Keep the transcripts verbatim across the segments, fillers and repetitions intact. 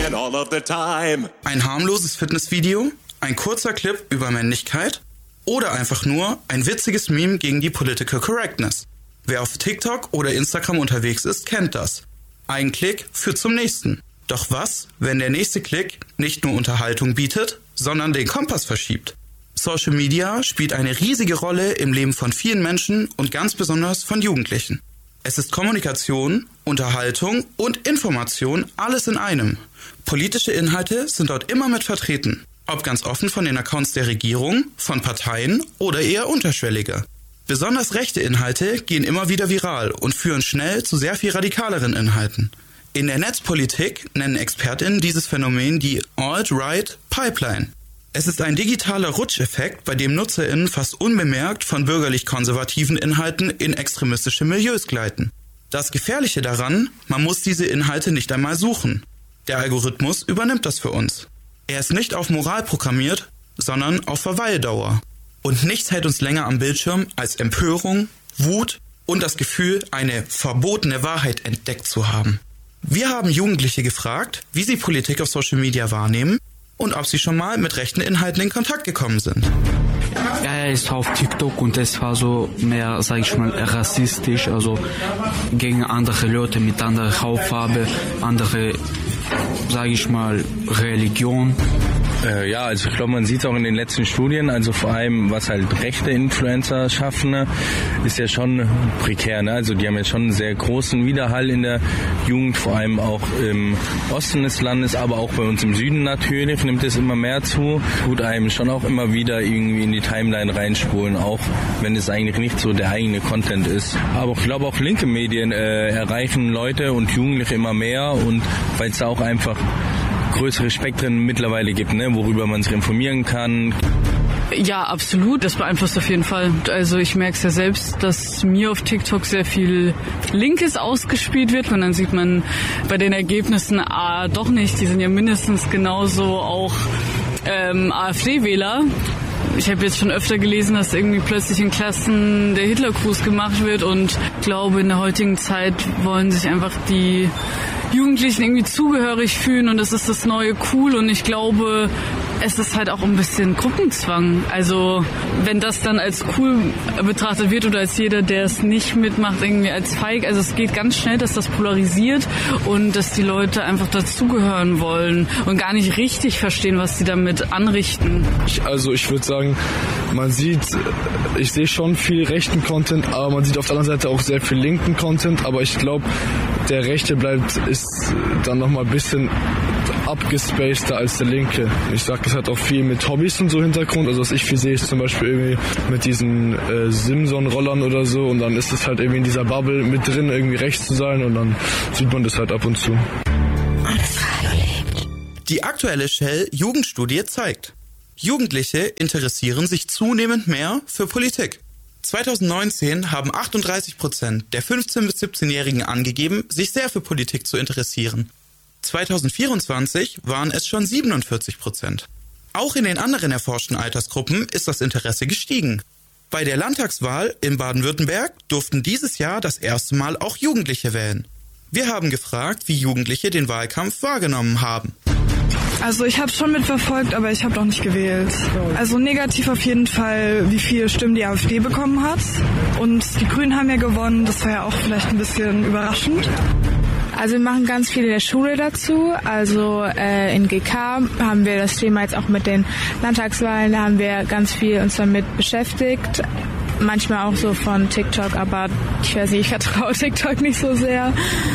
and all of the time. Ein harmloses Fitnessvideo, ein kurzer Clip über Männlichkeit oder einfach nur ein witziges Meme gegen die Political Correctness. Wer auf TikTok oder Instagram unterwegs ist, kennt das. Ein Klick führt zum nächsten. Doch was, wenn der nächste Klick nicht nur Unterhaltung bietet, sondern den Kompass verschiebt? Social Media spielt eine riesige Rolle im Leben von vielen Menschen und ganz besonders von Jugendlichen. Es ist Kommunikation, Unterhaltung und Information, alles in einem. Politische Inhalte sind dort immer mit vertreten, ob ganz offen von den Accounts der Regierung, von Parteien oder eher unterschwelliger. Besonders rechte Inhalte gehen immer wieder viral und führen schnell zu sehr viel radikaleren Inhalten. In der Netzpolitik nennen ExpertInnen dieses Phänomen die Alt-Right Pipeline. Es ist ein digitaler Rutscheffekt, bei dem NutzerInnen fast unbemerkt von bürgerlich-konservativen Inhalten in extremistische Milieus gleiten. Das Gefährliche daran, man muss diese Inhalte nicht einmal suchen. Der Algorithmus übernimmt das für uns. Er ist nicht auf Moral programmiert, sondern auf Verweildauer. Und nichts hält uns länger am Bildschirm als Empörung, Wut und das Gefühl, eine verbotene Wahrheit entdeckt zu haben. Wir haben Jugendliche gefragt, wie sie Politik auf Social Media wahrnehmen und ob sie schon mal mit rechten Inhalten in Kontakt gekommen sind. Ja, er ist auf TikTok und es war so mehr, sag ich mal, rassistisch, also gegen andere Leute mit anderer Hautfarbe, andere, sag ich mal, Religion. Äh, ja, also ich glaube, man sieht es auch in den letzten Studien, also vor allem, was halt rechte Influencer schaffen, ne, ist ja schon prekär, ne? Also die haben ja schon einen sehr großen Widerhall in der Jugend, vor allem auch im Osten des Landes, aber auch bei uns im Süden natürlich nimmt es immer mehr zu. Tut einem schon auch immer wieder irgendwie in die Timeline reinspulen, auch wenn es eigentlich nicht so der eigene Content ist. Aber ich glaube auch linke Medien äh, erreichen Leute und Jugendliche immer mehr und weil es da auch einfach größere Spektren mittlerweile gibt, ne, worüber man sich informieren kann. Ja, absolut. Das beeinflusst auf jeden Fall. Also ich merke es ja selbst, dass mir auf TikTok sehr viel Linkes ausgespielt wird und dann sieht man bei den Ergebnissen, ah, doch nicht, die sind ja mindestens genauso auch ähm, AfD-Wähler. Ich habe jetzt schon öfter gelesen, dass irgendwie plötzlich in Klassen der Hitlergruß gemacht wird und ich glaube, in der heutigen Zeit wollen sich einfach die Jugendlichen irgendwie zugehörig fühlen und das ist das neue Cool und ich glaube, es ist halt auch ein bisschen Gruppenzwang. Also wenn das dann als cool betrachtet wird oder als jeder, der es nicht mitmacht, irgendwie als feig, also es geht ganz schnell, dass das polarisiert und dass die Leute einfach dazugehören wollen und gar nicht richtig verstehen, was sie damit anrichten. Ich, also ich würde sagen, man sieht, ich sehe schon viel rechten Content, aber man sieht auf der anderen Seite auch sehr viel linken Content, aber ich glaube, der rechte bleibt, ist dann nochmal ein bisschen abgespaceder als der linke. Ich sag, es hat auch viel mit Hobbys und so Hintergrund. Also was ich viel sehe, ist zum Beispiel irgendwie mit diesen äh, Simson-Rollern oder so und dann ist es halt irgendwie in dieser Bubble mit drin, irgendwie rechts zu sein und dann sieht man das halt ab und zu. Die aktuelle Shell-Jugendstudie zeigt, Jugendliche interessieren sich zunehmend mehr für Politik. zwanzig neunzehn haben achtunddreißig Prozent der fünfzehn- bis siebzehnjährigen angegeben, sich sehr für Politik zu interessieren. zwanzig vierundzwanzig waren es schon siebenundvierzig Prozent. Auch in den anderen erforschten Altersgruppen ist das Interesse gestiegen. Bei der Landtagswahl in Baden-Württemberg durften dieses Jahr das erste Mal auch Jugendliche wählen. Wir haben gefragt, wie Jugendliche den Wahlkampf wahrgenommen haben. Also ich habe es schon mitverfolgt, aber ich habe noch nicht gewählt. Also negativ auf jeden Fall, wie viele Stimmen die AfD bekommen hat. Und die Grünen haben ja gewonnen, das war ja auch vielleicht ein bisschen überraschend. Also wir machen ganz viel in der Schule dazu. Also äh, in G K haben wir das Thema jetzt auch mit den Landtagswahlen, da haben wir ganz viel uns damit beschäftigt. Manchmal auch so von TikTok, aber ich weiß nicht, ich vertraue TikTok nicht so sehr.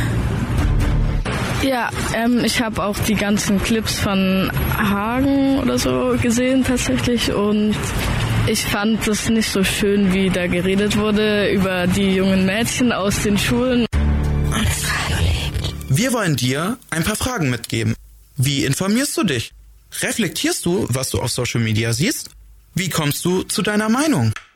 Ja, ähm, ich habe auch die ganzen Clips von Hagen oder so gesehen tatsächlich und ich fand das nicht so schön, wie da geredet wurde über die jungen Mädchen aus den Schulen. Wir wollen dir ein paar Fragen mitgeben. Wie informierst du dich? Reflektierst du, was du auf Social Media siehst? Wie kommst du zu deiner Meinung?